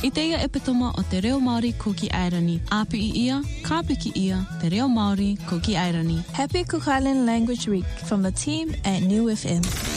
I teia e petoma o te reo Māori ko ki Airani. Apu I ia, ka piki ia, te reo Māori ko ki Airani. Happy Cook Island Language Week from the team at New FM.